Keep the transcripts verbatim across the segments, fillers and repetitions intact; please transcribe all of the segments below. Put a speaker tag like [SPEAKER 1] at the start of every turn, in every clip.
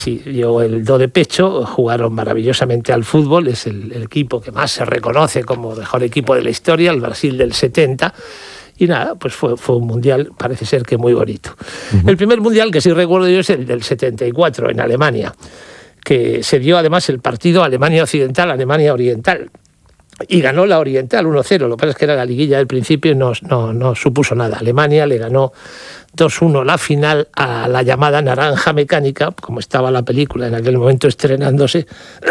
[SPEAKER 1] Sí, dio el do de pecho, jugaron maravillosamente al fútbol, es el, el equipo que más se reconoce como mejor equipo de la historia, el Brasil del setenta, y nada, pues fue, fue un mundial, parece ser que muy bonito. Uh-huh. El primer mundial que sí recuerdo yo es el del setenta y cuatro en Alemania, que se dio además el partido Alemania Occidental, Alemania Oriental, y ganó la Oriental uno cero, lo que pasa es que era la liguilla del principio y no, no, no supuso nada. Alemania le ganó dos uno la final a la llamada Naranja Mecánica, como estaba la película en aquel momento estrenándose,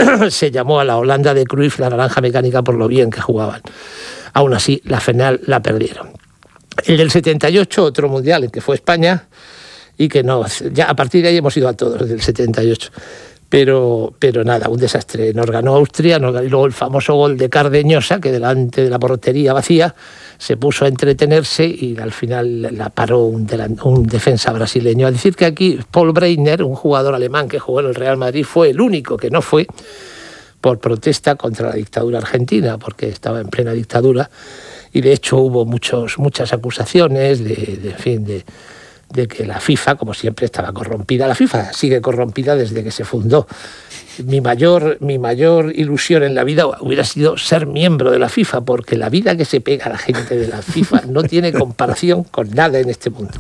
[SPEAKER 1] se llamó a la Holanda de Cruyff la Naranja Mecánica por lo bien que jugaban. Aún así, la final la perdieron. El del setenta y ocho, otro mundial en que fue España, y que no, ya a partir de ahí hemos ido a todos, del setenta y ocho. Pero, pero nada, un desastre. Nos ganó Austria, nos ganó, y luego el famoso gol de Cardeñosa, que delante de la portería vacía se puso a entretenerse y al final la paró un, un defensa brasileño. A decir que aquí Paul Breitner, un jugador alemán que jugó en el Real Madrid, fue el único que no fue por protesta contra la dictadura argentina, porque estaba en plena dictadura y de hecho hubo muchos, muchas acusaciones de, de, en fin, de de que la FIFA, como siempre, estaba corrompida. La FIFA sigue corrompida desde que se fundó. Mi mayor, mi mayor ilusión en la vida hubiera sido ser miembro de la FIFA, porque la vida que se pega a la gente de la FIFA no tiene comparación con nada en este mundo.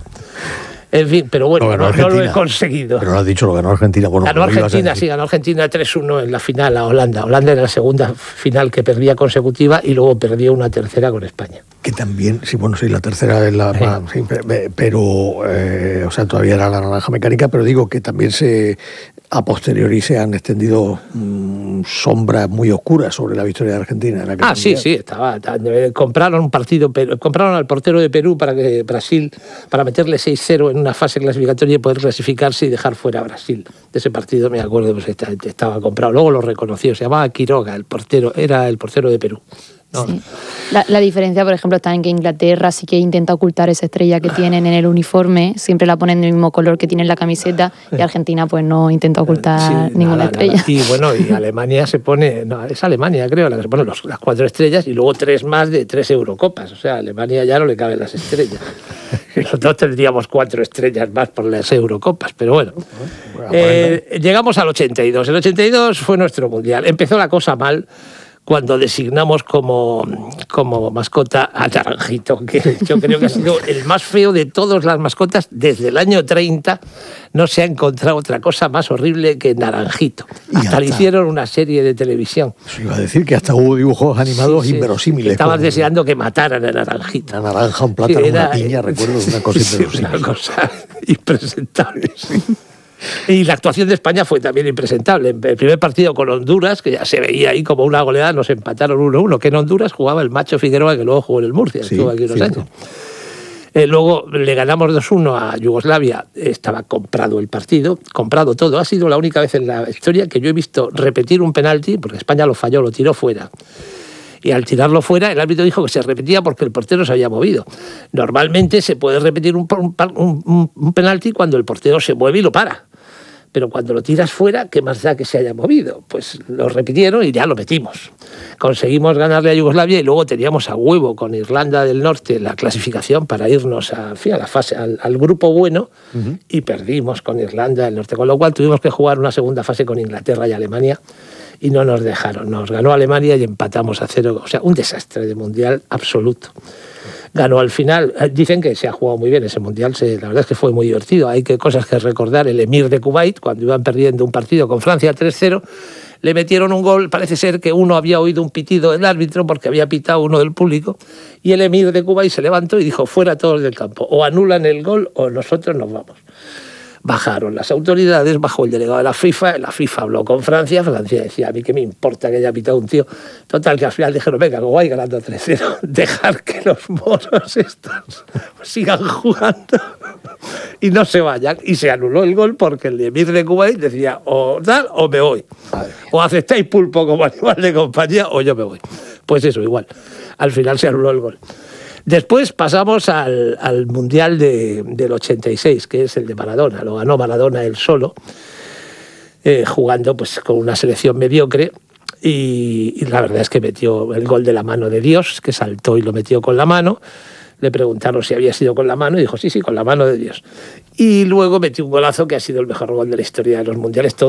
[SPEAKER 1] En fin, pero bueno, no, no lo he conseguido.
[SPEAKER 2] Pero lo has dicho, lo ganó Argentina. Bueno,
[SPEAKER 1] ganó Argentina, sí, ganó Argentina tres uno en la final a Holanda. Holanda era la segunda final que perdía consecutiva y luego perdió una tercera con España.
[SPEAKER 2] Que también, sí, bueno, sí, la tercera es la... Sí. Sí, pero, eh, o sea, todavía era la Naranja Mecánica, pero digo que también se... A posteriori se han extendido mmm, sombras muy oscuras sobre la victoria de Argentina. En la
[SPEAKER 1] ah, sí, sí, estaba, compraron un partido, compraron al portero de Perú para que Brasil, para meterle seis cero en una fase clasificatoria y poder clasificarse y dejar fuera a Brasil. De ese partido me acuerdo, pues estaba comprado. Luego lo reconoció, se llamaba Quiroga, el portero, era el portero de Perú. No.
[SPEAKER 3] Sí. La, la diferencia, por ejemplo, está en que Inglaterra sí que intenta ocultar esa estrella que tienen en el uniforme, siempre la ponen del mismo color que tiene en la camiseta, y Argentina pues no intenta ocultar sí, ninguna nada, estrella.
[SPEAKER 1] Nada. Y bueno, y Alemania se pone, no, es Alemania creo, la que se pone los, las cuatro estrellas y luego tres más de tres Eurocopas, o sea, a Alemania ya no le caben las estrellas. Nosotros tendríamos cuatro estrellas más por las Eurocopas, pero bueno. Eh, llegamos al ochenta y dos, el ochenta y dos fue nuestro mundial, empezó la cosa mal cuando designamos como, como mascota a Naranjito, que yo creo que ha sido el más feo de todas las mascotas. Desde el año treinta no se ha encontrado otra cosa más horrible que Naranjito. Hasta, hasta le hicieron una serie de televisión.
[SPEAKER 2] Eso iba a decir que hasta hubo dibujos animados sí, sí, inverosímiles.
[SPEAKER 1] Estabas
[SPEAKER 2] como...
[SPEAKER 1] deseando que mataran a Naranjito.
[SPEAKER 2] Una naranja, un plátano, sí, era, una piña, recuerdo, una cosa
[SPEAKER 1] sí,
[SPEAKER 2] inverosímil.
[SPEAKER 1] Una cosa impresentable, sí. Y la actuación de España fue también impresentable. El primer partido con Honduras, que ya se veía ahí como una goleada, nos empataron uno uno, que en Honduras jugaba el Macho Figueroa, que luego jugó en el Murcia, sí, estuvo aquí unos años. Eh, luego le ganamos dos uno a Yugoslavia, estaba comprado el partido, comprado todo. Ha sido la única vez en la historia que yo he visto repetir un penalti, porque España lo falló, lo tiró fuera. Y al tirarlo fuera, el árbitro dijo que se repetía porque el portero se había movido. Normalmente se puede repetir un, un, un, un penalti cuando el portero se mueve y lo para. Pero cuando lo tiras fuera, ¿qué más da que se haya movido? Pues lo repitieron y ya lo metimos. Conseguimos ganarle a Yugoslavia y luego teníamos a huevo con Irlanda del Norte la clasificación para irnos a, en fin, a la fase, al, al grupo bueno, uh-huh. Y perdimos con Irlanda del Norte, con lo cual tuvimos que jugar una segunda fase con Inglaterra y Alemania y no nos dejaron. Nos ganó Alemania y empatamos a cero. O sea, un desastre de mundial absoluto. Ganó al final, dicen que se ha jugado muy bien ese mundial, se, la verdad es que fue muy divertido. Hay que, cosas que recordar, el emir de Kuwait, cuando iban perdiendo un partido con Francia tres cero, le metieron un gol, parece ser que uno había oído un pitido del árbitro porque había pitado uno del público, y el emir de Kuwait se levantó y dijo, fuera todos del campo, o anulan el gol o nosotros nos vamos. Bajaron las autoridades, bajó el delegado de la FIFA, la FIFA habló con Francia, Francia decía, a mí qué me importa que haya pitado un tío. Total, que al final dijeron, venga, como vais ganando tres cero, dejar que los moros estos sigan jugando y no se vayan. Y se anuló el gol porque el emir de Kuwait decía, o tal, o me voy. O aceptáis pulpo como animal de compañía, o yo me voy. Pues eso, igual. Al final se anuló el gol. Después pasamos al, al Mundial de, del ochenta y seis, que es el de Maradona. Lo ganó Maradona él solo, eh, jugando pues, con una selección mediocre. Y, y la verdad es que metió el gol de la mano de Dios, que saltó y lo metió con la mano. le preguntaron si había sido con la mano y dijo, sí, sí, con la mano de Dios. Y luego metió un golazo que ha sido el mejor gol de la historia de los mundiales. Todo